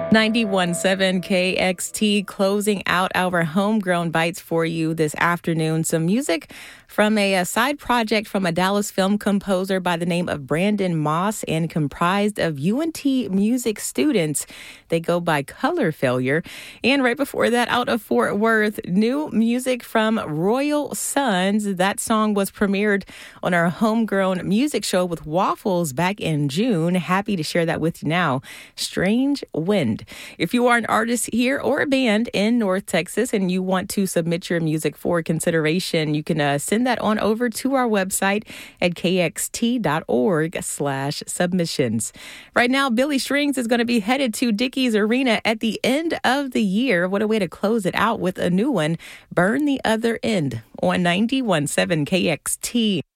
91.7 KXT closing out our homegrown bites for you this afternoon. Some music from a side project from a Dallas film composer by the name of Brandon Moss and comprised of UNT music students. They go by Color Failure. And right before that, out of Fort Worth, new music from Royal Sons. That song was premiered on our homegrown music show with Waffles back in June. Happy to share that with you now. Strange Wind. If you are an artist here or a band in North Texas and you want to submit your music for consideration, you can send that on over to our website at kxt.org/submissions. Right now, Billy Strings is going to be headed to Dickies Arena at the end of the year. What a way to close it out with a new one, Burn the Other End, on 91.7 KXT.